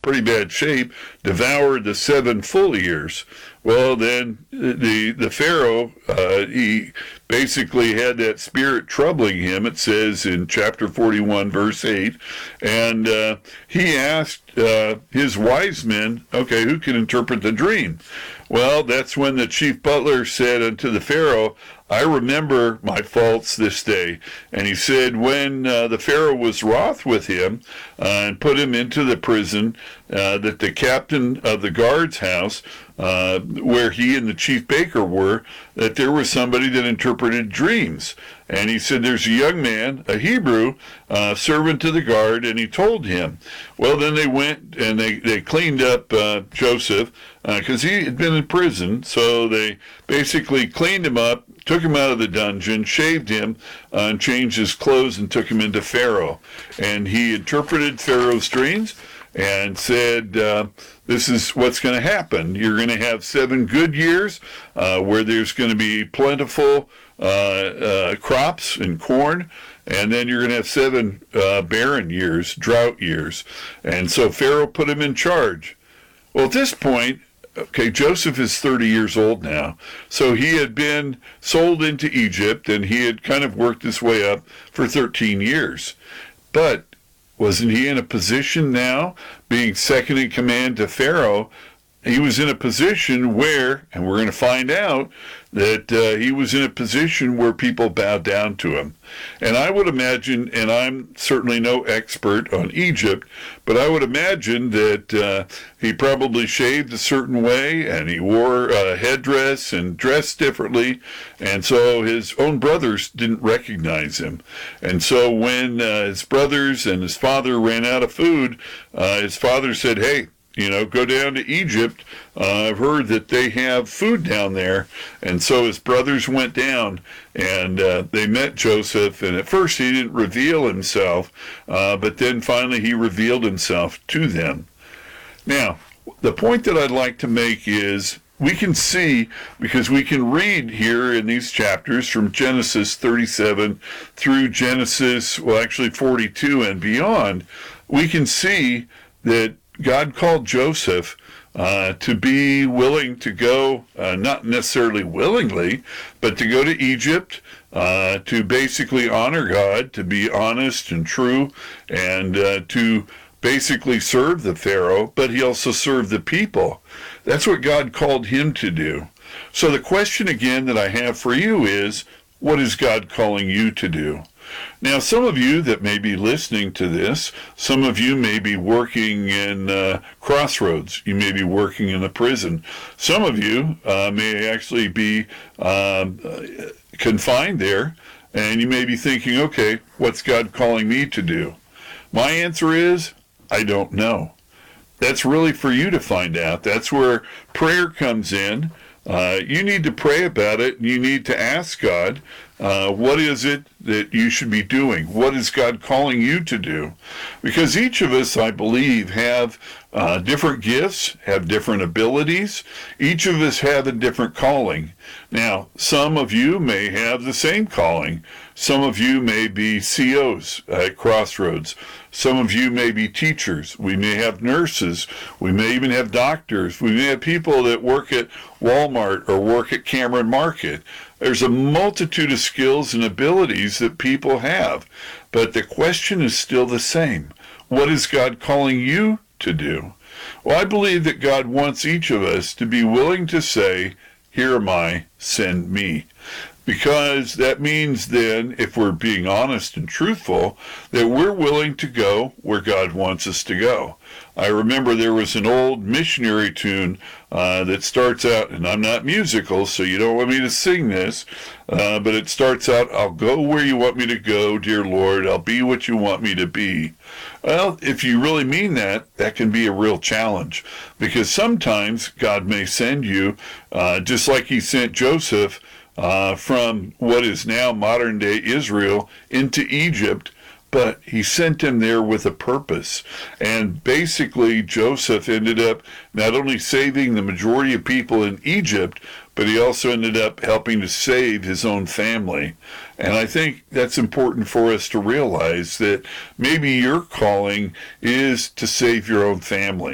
pretty bad shape, devoured the 7 full years. Well, then the Pharaoh, he basically had that spirit troubling him, it says in chapter 41, verse 8, and he asked his wise men, okay, who can interpret the dream? Well, that's when the chief butler said unto the Pharaoh, I remember my faults this day. And he said, when the Pharaoh was wroth with him and put him into the prison, that the captain of the guard's house, where he and the chief baker were, that there was somebody that interpreted dreams. And he said, there's a young man, a Hebrew, servant to the guard, and he told him. Well, then they went and they cleaned up Joseph, because he had been in prison, so they basically cleaned him up, took him out of the dungeon, shaved him, and changed his clothes and took him into Pharaoh. And he interpreted Pharaoh's dreams and said, this is what's going to happen. You're going to have 7 good years where there's going to be plentiful crops and corn, and then you're going to have 7 barren years, drought years. And so Pharaoh put him in charge. Well, at this point, okay, Joseph is 30 years old now. So he had been sold into Egypt, and he had kind of worked his way up for 13 years. But wasn't he in a position now, being second in command to Pharaoh, he was in a position where, and we're going to find out, that he was in a position where people bowed down to him. And I would imagine, and I'm certainly no expert on Egypt, but I would imagine that he probably shaved a certain way, and he wore a headdress and dressed differently, and so his own brothers didn't recognize him. And so when his brothers and his father ran out of food, his father said, hey, go down to Egypt. I've heard that they have food down there. And so his brothers went down, and they met Joseph. And at first he didn't reveal himself, but then finally he revealed himself to them. Now, the point that I'd like to make is we can see, because we can read here in these chapters from Genesis 37 through Genesis, 42 and beyond, we can see that God called Joseph to be willing to go, not necessarily willingly, but to go to Egypt, to basically honor God, to be honest and true, and to basically serve the Pharaoh, but he also served the people. That's what God called him to do. So the question again that I have for you is, what is God calling you to do? Now, some of you that may be listening to this, some of you may be working in Crossroads. You may be working in a prison. Some of you may actually be confined there, and you may be thinking, okay, what's God calling me to do? My answer is, I don't know. That's really for you to find out. That's where prayer comes in. You need to pray about it, and you need to ask God, what is it that you should be doing? What is God calling you to do? Because each of us, I believe, have different gifts, have different abilities. Each of us have a different calling. Now, some of you may have the same calling. Some of you may be COs at Crossroads. Some of you may be teachers. We may have nurses. We may even have doctors. We may have people that work at Walmart or work at Cameron Market. There's a multitude of skills and abilities that people have. But the question is still the same. What is God calling you to do? Well, I believe that God wants each of us to be willing to say, here am I, send me. Because that means then, if we're being honest and truthful, that we're willing to go where God wants us to go. I remember there was an old missionary tune that starts out, and I'm not musical, so you don't want me to sing this, but it starts out, I'll go where you want me to go, dear Lord, I'll be what you want me to be. Well, if you really mean that, that can be a real challenge, because sometimes God may send you, just like he sent Joseph, from what is now modern-day Israel into Egypt, but he sent him there with a purpose. And basically, Joseph ended up not only saving the majority of people in Egypt, but he also ended up helping to save his own family. And I think that's important for us to realize that maybe your calling is to save your own family.